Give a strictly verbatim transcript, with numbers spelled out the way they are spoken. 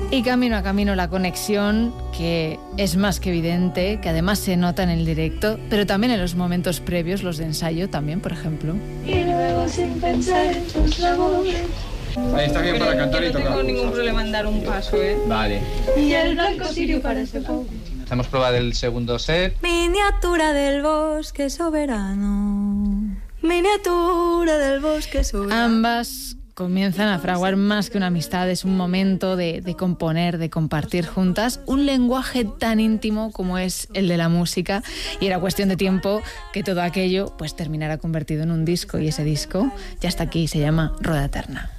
Y camino a camino la conexión, que es más que evidente, que además se nota en el directo, pero también en los momentos previos, los de ensayo también, por ejemplo. Y luego sin pensar en tus labores. Ahí está bien para cantar y tocar. No tengo ningún problema en dar un paso, ¿eh? Vale. Y el blanco sirio parece poco. Hacemos prueba del segundo set. Miniatura del bosque soberano. Miniatura del bosque soberano. Ambas comienzan a fraguar más que una amistad, es un momento de, de componer, de compartir juntas un lenguaje tan íntimo como es el de la música, y era cuestión de tiempo que todo aquello pues terminara convertido en un disco, y ese disco ya está aquí, se llama Rueda Eterna.